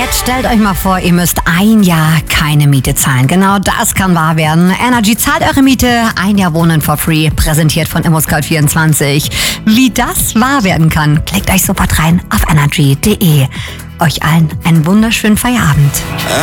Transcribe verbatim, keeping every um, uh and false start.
Jetzt stellt euch mal vor, ihr müsst ein Jahr keine Miete zahlen. Genau das kann wahr werden. Energy zahlt eure Miete, ein Jahr Wohnen for free, präsentiert von ImmoScout vierundzwanzig. Wie das wahr werden kann, klickt euch sofort rein auf energy punkt de. Euch allen einen wunderschönen Feierabend.